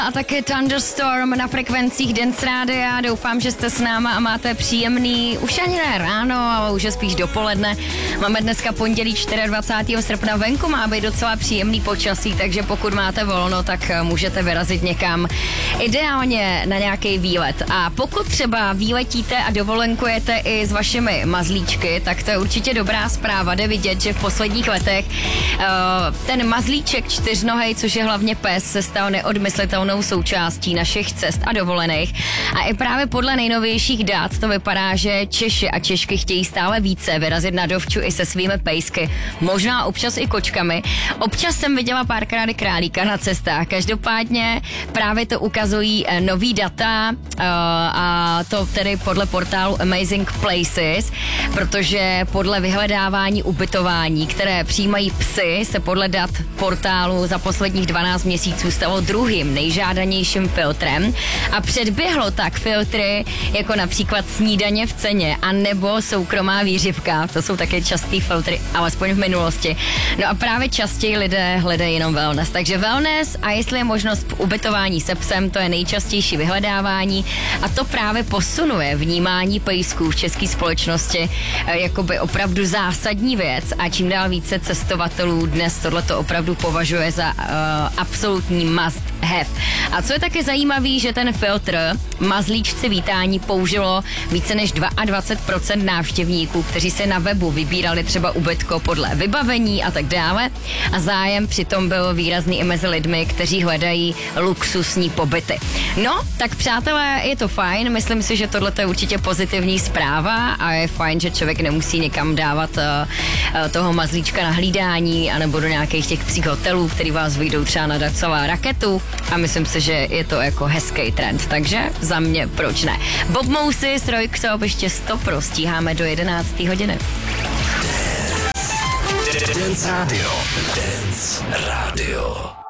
A také Thunderstorm na frekvencích Dance Rádia. Doufám, že jste s náma a máte příjemný, už ani ne ráno, ale už je spíš dopoledne. Máme dneska pondělí 24. srpna, venku má být docela příjemný počasí, takže pokud máte volno, tak můžete vyrazit někam ideálně na nějaký výlet. A pokud třeba výletíte a dovolenkujete i s vašimi mazlíčky, tak to je určitě dobrá zpráva. Jde vidět, že v posledních letech ten mazlíček čtyřnohej, což je hlavně pes, se stal neodmyslitelnou součástí našich cest a dovolených. A i právě podle nejnovějších dat to vypadá, že Češi a Češky chtějí stále více vyrazit na dovču i se svými pejsky. Možná občas i kočkami. Občas jsem viděla párkrát i králíka na cestách. Každopádně právě to ukazují nový data a to tedy podle portálu Amazing Places, protože podle vyhledávání ubytování, které přijímají psy, se podle dat portálu za posledních 12 měsíců stalo druhým nejžádanějším filtrem a předběhlo tak filtry jako například snídaně v ceně a nebo soukromá výřivka. To jsou také častý filtry, alespoň v minulosti. No a právě častěji lidé hledají jenom wellness. Takže wellness a jestli je možnost ubytování se psem, to je nejčastější vyhledávání a to právě posunuje vnímání pejsků v české společnosti jakoby opravdu zásadní věc a čím dál více cestovatelů dnes tohleto opravdu považuje za absolutní must have. A co je také zajímavý, že ten filtr mazlíčci vítání použilo více než 22% návštěvníků, kteří se na webu vybírali třeba ubytko podle vybavení a tak dále. A zájem přitom byl výrazný i mezi lidmi, kteří hledají luxusní pobyty. No, tak přátelé, je to fajn, myslím si, že tohle je určitě pozitivní zpráva a je fajn, že člověk nemusí někam dávat toho mazlíčka na hlídání anebo do nějakých těch psích hotelů, který vás vyjdou třeba na Dacová raketu a myslím si, že je to jako hezký trend, takže za mě proč ne. Bob Moses, Roy Xop, ještě 100 stíháme do 11. hodiny. Dance Radio. Dance Radio.